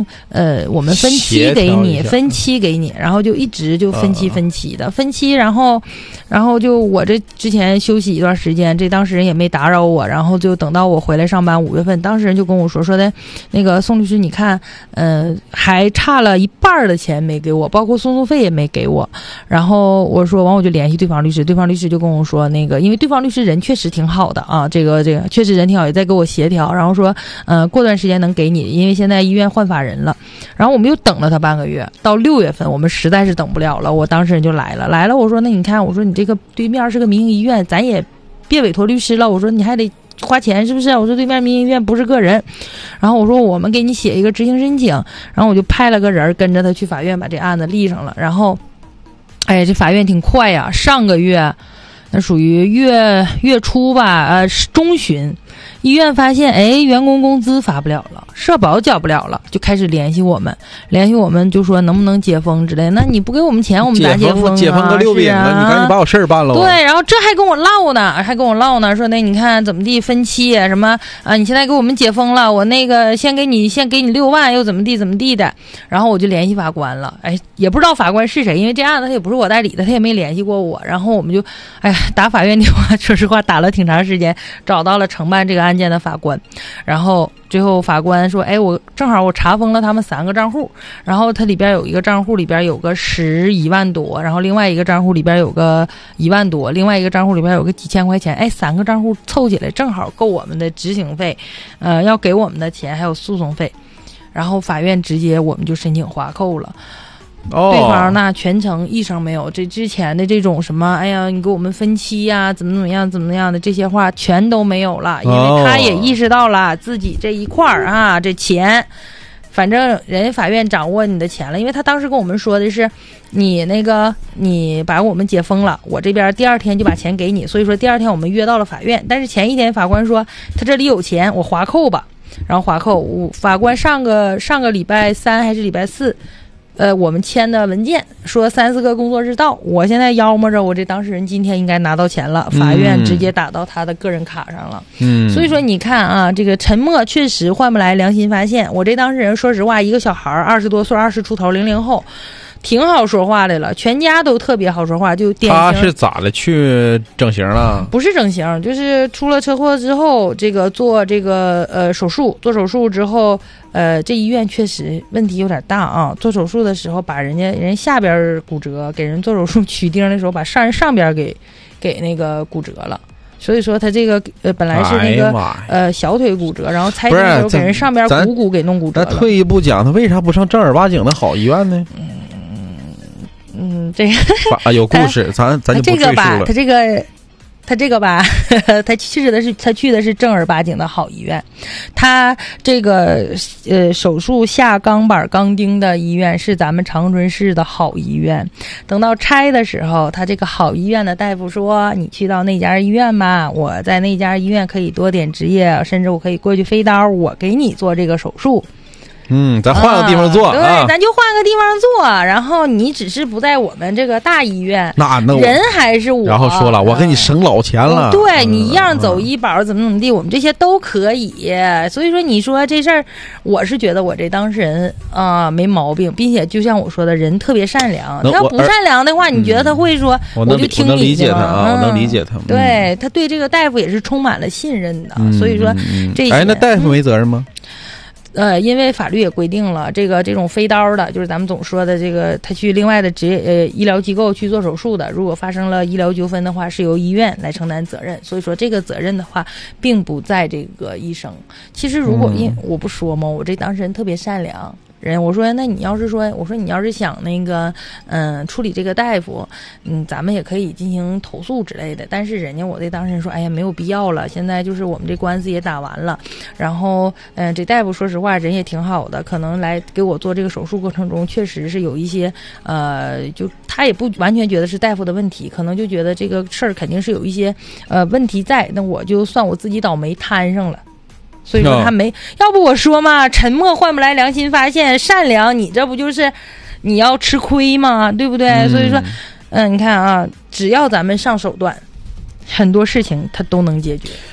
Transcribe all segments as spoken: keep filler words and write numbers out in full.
呃，我们分期给你，分期给你，然后就一直就分期分期的、嗯、分期，然后，然后就我这之前休息一段时间，这当事人也没打扰我，然后就等到我回来上班，五月份，当事人就跟我说说的，那个宋律师，你看，嗯、呃，还差了一半的钱没给我，包括诉讼费也没给我，然后我说完我就联系对方律师，对方律师就跟我说，那个因为对方律师人确实挺好的啊，这个这个确实人挺好，也在给我协调，然后说，嗯、呃，过段时间能给你，因为现在医院换法人了，然后我们又等了他半个月，到六月份我们实在是等不了了，我当事人就来了，来了，我说那你看，我说你这个对面是个民营医院，咱也别委托律师了，我说你还得花钱是不是？我说对面民营医院不是个人，然后我说我们给你写一个执行申请，然后我就派了个人跟着他去法院把这案子立上了，然后，哎呀，这法院挺快呀，上个月。那属于月月初吧，呃，中旬，医院发现，哎，员工工资发不了了，社保缴不了了，就开始联系我们，联系我们就说能不能解封之类的。那你不给我们钱，我们咋解封啊？ 解封个六饼了，啊、你赶紧把我事儿办了。 对，然后这还跟我唠呢，还跟我唠呢，说那你看怎么地分期什么啊？你现在给我们解封了，我那个先给你先给你六万，又怎么地怎么地的。然后我就联系法官了，哎，也不知道法官是谁，因为这案子他也不是我代理的，他也没联系过我。然后我们就，哎呀。打法院电话，说实话打了挺长时间，找到了承办这个案件的法官，然后最后法官说，哎，我正好我查封了他们三个账户，然后他里边有一个账户里边有个十一万多，然后另外一个账户里边有个一万多，另外一个账户里边有个几千块钱，哎，三个账户凑起来正好够我们的执行费，呃，要给我们的钱还有诉讼费，然后法院直接我们就申请划扣了。 哦、 对方那全程一声没有，这之前的这种什么，哎呀，你给我们分期呀、啊，怎么怎么样，怎么样的这些话全都没有了，因为他也意识到了自己这一块儿啊，这钱，反正人家法院掌握你的钱了，因为他当时跟我们说的是，你那个你把我们解封了，我这边第二天就把钱给你，所以说第二天我们约到了法院，但是前一天法官说他这里有钱，我划扣吧，然后划扣，法官上个上个礼拜三还是礼拜四。呃，我们签的文件说三四个工作日到，我现在妖摸着我这当事人今天应该拿到钱了，法院直接打到他的个人卡上了。嗯，所以说你看啊，这个沉默确实换不来良心发现。我这当事人说实话，一个小孩二十多岁，二十出头，零零后。挺好说话的了，全家都特别好说话，就典型。 他是咋的去整形了？ 不是整形，就是出了车祸之后，这个做这个呃手术，做手术之后，呃，这医院确实问题有点大啊。做手术的时候，把人家人下边骨折，给人做手术取钉的时候，把上人上边给给那个骨折了。所以说他这个呃本来是那个、哎、呃小腿骨折，然后拆的时候给人上边股骨给弄骨折了。 那退一步讲，他为啥不上正儿八经的好医院呢？ 嗯嗯，这个啊有故事，咱咱就不赘述了。 这个吧，他这个。他这个吧，呵呵他去的是他去的是正儿八经的好医院，他这个呃手术下钢板钢钉的医院是咱们长春市的好医院。等到拆的时候，他这个好医院的大夫说：“你去到那家医院吧，我在那家医院可以多点执业，甚至我可以过去飞刀，我给你做这个手术。” 嗯，咱换个地方做， 啊、对、啊，咱就换个地方做。然后你只是不在我们这个大医院， 那那人还是我。 然后说了，我给你省老钱了。 嗯、对你一样走医保，怎么怎么地，我们这些都可以。所以说，你说这事儿，我是觉得我这当事人啊、呃、没毛病，并且就像我说的，人特别善良。他要不善良的话，你觉得他会说， 嗯、 我就听你的吗？ 我能理解他啊，嗯、我能理解他。 对他对这个大夫也是充满了信任的， 嗯、 所以说这些。 哎，那大夫没责任吗？ 嗯呃，因为法律也规定了，这个这种飞刀的，就是咱们总说的这个，他去另外的职业呃医疗机构去做手术的，如果发生了医疗纠纷的话，是由医院来承担责任。所以说这个责任的话，并不在这个医生。其实如果因、嗯、我不说嘛，我这当事人特别善良。人我说那你要是说我说你要是想那个嗯处理这个大夫嗯咱们也可以进行投诉之类的，但是人家我这当事人说哎呀没有必要了，现在就是我们这官司也打完了，然后嗯这大夫说实话人也挺好的，可能来给我做这个手术过程中确实是有一些呃就他也不完全觉得是大夫的问题，可能就觉得这个事儿肯定是有一些呃问题在，那我就算我自己倒霉摊上了。所以说他没、no. 要不我说嘛，沉默换不来良心发现，善良你这不就是你要吃亏吗？对不对？嗯、所以说嗯、呃、你看啊，只要咱们上手段，很多事情它都能解决。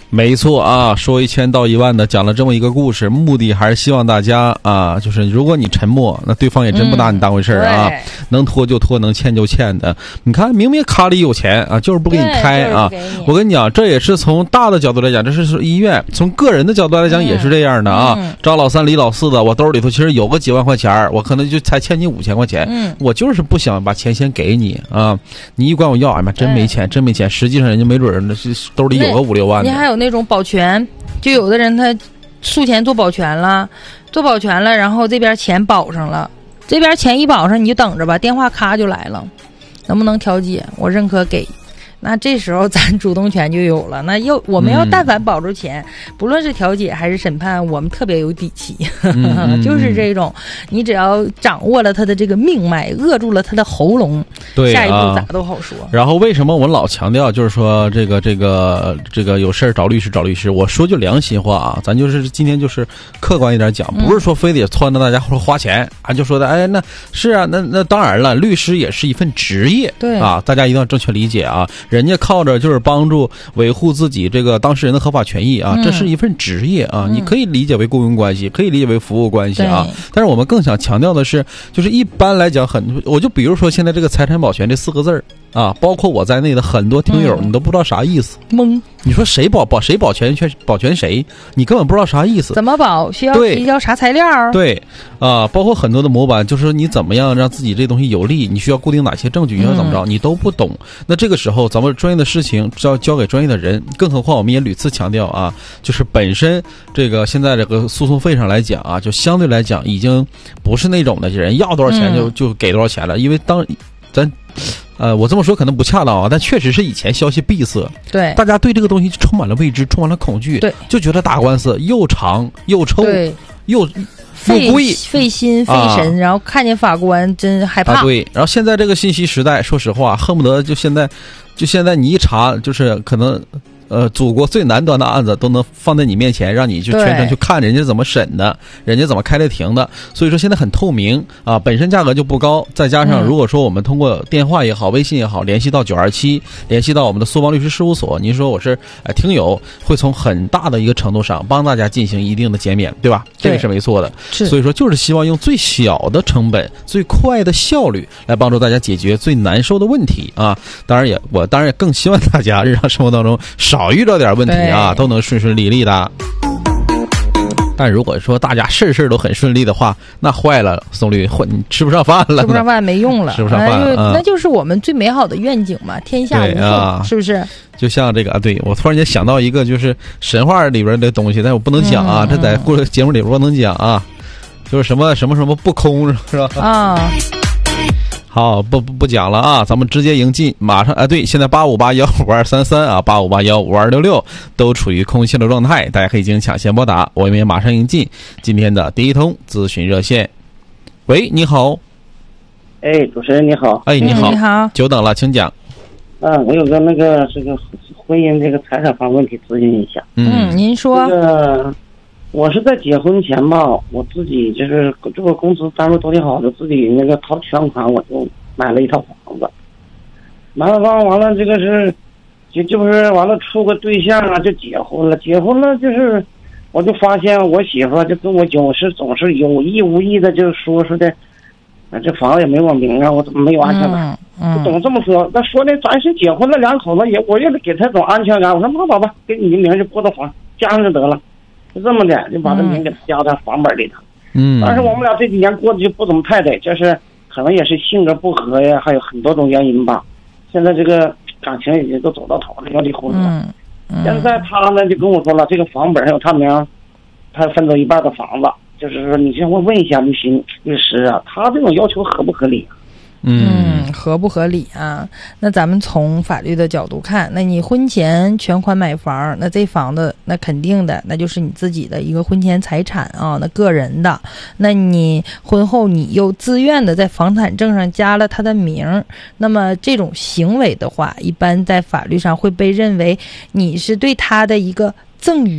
没错啊，说一千道一万的讲了这么一个故事，目的还是希望大家啊，就是如果你沉默，那对方也真不拿你当回事儿啊， 嗯、 能拖就拖，能欠就欠的。你看，明明卡里有钱啊，就是不给你开啊。 就是、 我跟你讲，这也是从大的角度来讲，这是医院；从个人的角度来讲，也是这样的啊。 嗯、 张老三李老四的，我兜里头其实有个几万块钱，我可能就才欠你五千块钱， 嗯， 我就是不想把钱先给你啊。你一管我要，哎妈，真没钱，真没钱。实际上人家没准那是兜里有个五六万的。 你还有那种保全，就有的人他术前做保全了，做保全了，然后这边钱保上了，这边钱一保上，你就等着吧，电话咔就来了，能不能调解？我认可给。那这时候咱主动权就有了。那要我们要但凡保住钱，嗯、不论是调解还是审判，我们特别有底气。 嗯、 就是这种，你只要掌握了他的这个命脉，扼住了他的喉咙， 对、啊， 下一步咋都好说。 然后为什么我老强调，就是说这个这个这个有事儿找律师找律师？我说句良心话啊，咱就是今天就是客观一点讲，不是说非得撺掇大家或花钱啊，就说的哎，那是啊，那那当然了，律师也是一份职业， 对啊，大家一定要正确理解啊。人家靠着就是帮助维护自己这个当事人的合法权益啊， 嗯、 这是一份职业啊， 嗯、 你可以理解为雇佣关系，可以理解为服务关系啊。但是我们更想强调的是，就是一般来讲很，我就比如说现在这个财产保全这四个字儿啊，包括我在内的很多听友，嗯、你都不知道啥意思， 懵。 你说谁保保谁保全全保全谁？你根本不知道啥意思。 怎么保？需要提交啥材料？ 对啊、呃，包括很多的模板，就是说你怎么样让自己这东西有利，你需要固定哪些证据，你要怎么着，嗯、你都不懂。那这个时候，咱们专业的事情要交给专业的人。更何况我们也屡次强调啊，就是本身这个现在这个诉讼费上来讲啊，就相对来讲已经不是那种的人要多少钱就、嗯、就给多少钱了，因为当咱。呃，我这么说可能不恰当啊，但确实是以前消息闭塞， 对， 大家对这个东西充满了未知，充满了恐惧， 对， 就觉得打官司又长又臭， 对， 又费又贵， 费心费神、啊，然后看见法官真害怕。 啊、对，然后现在这个信息时代，说实话，恨不得就现在，就现在你一查，就是可能。呃，祖国最难端的案子都能放在你面前，让你去全程去看人家怎么审的，人家怎么开的庭的。所以说现在很透明啊，本身价格就不高，再加上如果说我们通过电话也好、微信也好联系到九二七，联系到我们的苏邦律师事务所，您说我是呃听友，会从很大的一个程度上帮大家进行一定的减免，对吧？这个是没错的。 是， 所以说就是希望用最小的成本、最快的效率来帮助大家解决最难受的问题啊。当然也，我当然也更希望大家日常生活当中少。少遇到点问题啊，都能顺顺利利的。但如果说大家事事都很顺利的话，那坏了，宋律，你吃不上饭了， 吃不上饭没用了， 吃不上饭了、 哎，那就是我们最美好的愿景嘛，天下无缝、啊，是不是？ 就像这个啊，对我突然间想到一个，就是神话里边的东西，但我不能讲啊，嗯、这在过节目里边不能讲啊，就是什么什么什么不空是吧？ 啊。 好，不不不讲了啊，咱们直接迎进，马上啊，对，现在八五八幺五二三三啊，八五八幺五二六六都处于空气的状态，大家可以进行抢先拨打，我们也马上迎进今天的第一通咨询热线。喂，你好。 哎，主持人你好。 哎，你好， 你好， 久等了，请讲。 嗯，我有个那个这个婚姻这个财产方面问题咨询一下。 嗯，您说。 这个我是在结婚前吧，我自己就是这个公司单位处理好的，自己那个掏全款，我就买了一套房子。买了房完了，这个是就就是完了处个对象啊，就结婚了。结婚了就是，我就发现我媳妇就跟我总是总是有意无意的就说说的，啊这房子也没我名啊，我怎么没有安全感？ 嗯嗯、 就总这么说。那说的咱是结婚了两口子也，我也得给他种安全感。我说那宝宝，给你的名就拨到房加上就得了。就这么的，就把这名给加到房本里头。 嗯， 但是我们俩这几年过得就不怎么太对，就是可能也是性格不合呀，还有很多种原因吧。现在这个感情已经都走到头了，要离婚了。 嗯嗯、 现在他呢就跟我说了，这个房本还有他名，他分走一半的房子，就是说你先问问一下律师律师啊，他这种要求合不合理？ 嗯，合不合理啊？那咱们从法律的角度看，那你婚前全款买房，那这房子那肯定的，那就是你自己的一个婚前财产啊，那个人的。那你婚后你又自愿的在房产证上加了他的名，那么这种行为的话，一般在法律上会被认为你是对他的一个赠与。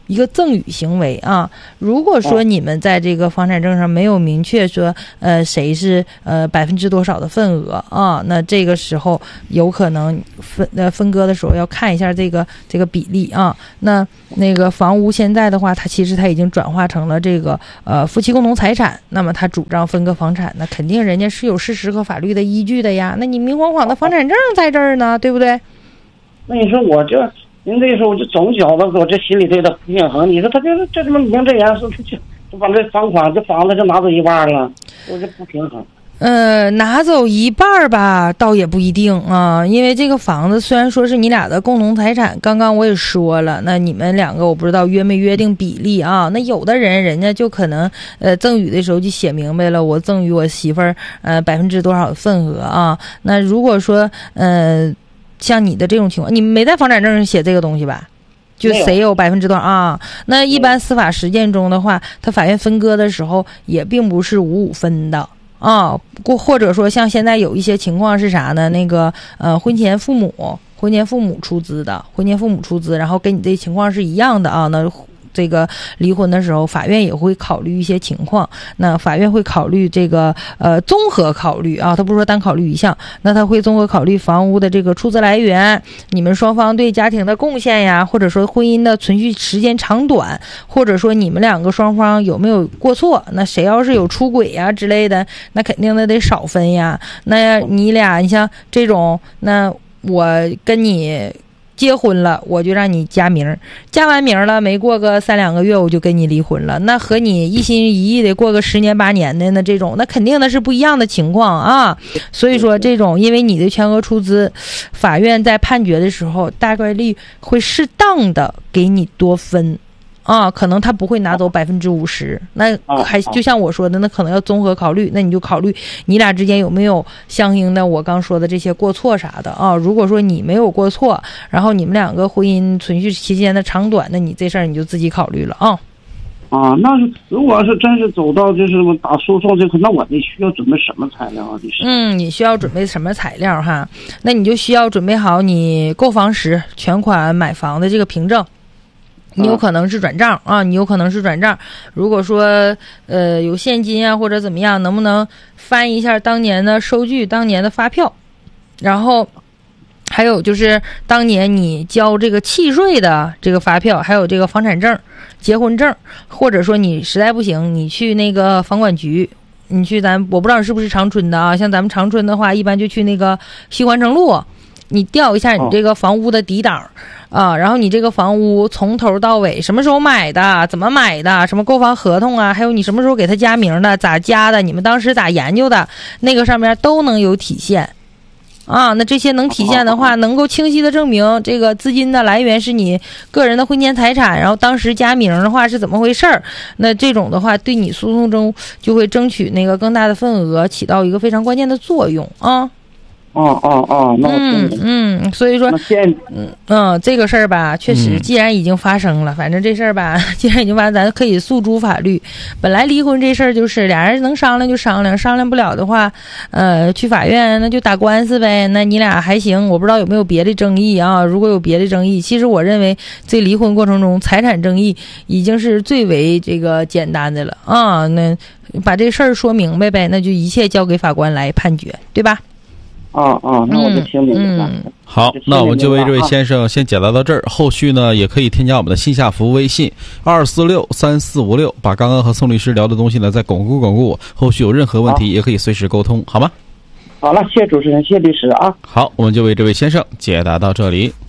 一个赠与行为啊。如果说你们在这个房产证上没有明确说呃谁是呃百分之多少的份额啊，那这个时候有可能分呃分割的时候要看一下这个这个比例啊。那那个房屋现在的话，它其实它已经转化成了这个呃夫妻共同财产，那么他主张分割房产，那肯定人家是有事实和法律的依据的呀。那你明晃晃的房产证在这儿呢，对不对？ 那你说我这您这时候就总觉得我这心里对他不平衡。你说他就是这这么名正言顺，就就把这房款这房子就拿走一半了，我这不平衡。 呃，拿走一半吧，倒也不一定啊，因为这个房子虽然说是你俩的共同财产，刚刚我也说了，那你们两个我不知道约没约定比例啊？那有的人人家就可能呃赠与的时候就写明白了，我赠与我媳妇儿呃百分之多少份额啊？那如果说呃像你的这种情况，你没在房产证上写这个东西吧？就谁有百分之多少啊？那一般司法实践中的话，他法院分割的时候也并不是五五分的。啊，过或者说像现在有一些情况是啥呢？那个呃，婚前父母婚前父母出资的，婚前父母出资，然后跟你这情况是一样的啊。那这个离婚的时候，法院也会考虑一些情况。那法院会考虑这个呃综合考虑啊，他不是说单考虑一项，那他会综合考虑房屋的这个出资来源，你们双方对家庭的贡献呀，或者说婚姻的存续时间长短，或者说你们两个双方有没有过错。那谁要是有出轨呀之类的，那肯定的得少分呀。那你俩，你像这种，那我跟你结婚了，我就让你加名，加完名了，没过个三两个月我就跟你离婚了。那和你一心一意的过个十年八年的，那这种那肯定的是不一样的情况啊。所以说这种因为你的全额出资，法院在判决的时候大概率会适当的给你多分啊，可能他不会拿走百分之五十，那还就像我说的，那可能要综合考虑，那你就考虑你俩之间有没有相应的我刚说的这些过错啥的啊。如果说你没有过错，然后你们两个婚姻存续期间的长短，那你这事儿你就自己考虑了啊。 啊，那如果是真是走到就是打诉讼这块，那我得需要准备什么材料啊？ 嗯，你需要准备什么材料哈？那你就需要准备好你购房时全款买房的这个凭证。你有可能是转账啊，你有可能是转账。如果说呃有现金啊或者怎么样，能不能翻一下当年的收据、当年的发票，然后还有就是当年你交这个契税的这个发票，还有这个房产证、结婚证，或者说你实在不行，你去那个房管局。你去咱我不知道是不是长春的啊，像咱们长春的话，一般就去那个西环城路，你调一下你这个房屋的底档。啊，然后你这个房屋从头到尾什么时候买的，怎么买的，什么购房合同啊，还有你什么时候给他加名的，咋加的，你们当时咋研究的，那个上面都能有体现啊。那这些能体现的话，能够清晰的证明这个资金的来源是你个人的婚前财产，然后当时加名的话是怎么回事儿，那这种的话对你诉讼中就会争取那个更大的份额，起到一个非常关键的作用啊。 哦哦哦，那我嗯嗯，所以说，嗯嗯，这个事儿吧，确实，既然已经发生了，嗯、反正这事儿吧，既然已经发生，咱可以诉诸法律。本来离婚这事儿就是俩人能商量就商量，商量不了的话，呃，去法院那就打官司呗。那你俩还行，我不知道有没有别的争议啊？如果有别的争议，其实我认为这离婚过程中财产争议已经是最为这个简单的了啊。那把这事儿说明白呗，那就一切交给法官来判决，对吧？ 哦哦，那我就听明白了。 嗯、 好，那我们就为这位先生先解答到这儿。后续呢，也可以添加我们的线下服务微信二四六三四五六，把刚刚和宋律师聊的东西呢再巩固巩固。后续有任何问题也可以随时沟通，好吗？ 好了，谢谢主持人，谢谢律师啊。 好，我们就为这位先生解答到这里。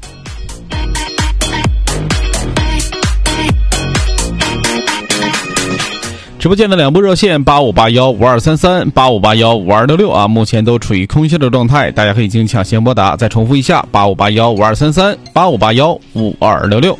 直播间的两部热线八五八幺五二三三、八五八幺五二六六啊，目前都处于空缺的状态，大家可以进行抢先拨打。再重复一下，八五八幺五二三三、八五八幺五二六六。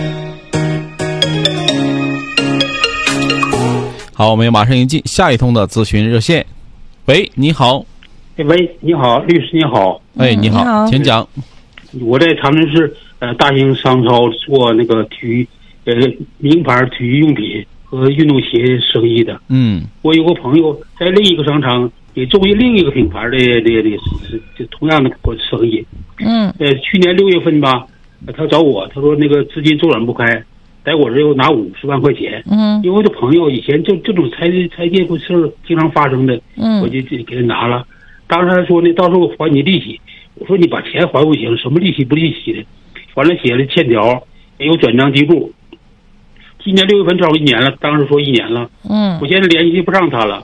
好，我们马上迎进下一通的咨询热线。喂，你好。 喂，你好，律师你好。 哎，你好，嗯、请讲。 我在长春市呃大型商超做那个体育呃名牌体育用品和运动鞋生意的。嗯，我有个朋友在另一个商场也做另一个品牌的这个这同样的生意。嗯，呃，去年六月份吧，他找我，他说那个资金周转不开， 在我这又拿五十万块钱， 嗯， 因为我的朋友以前就这种拆拆借事儿经常发生的， 嗯， 我就给他拿了。当时他说呢，到时候我还你利息。我说你把钱还不行，什么利息不利息的？完了写了欠条，也有转账记录。今年六月份正好一年了，当时说一年了， 嗯， 我现在联系不上他了。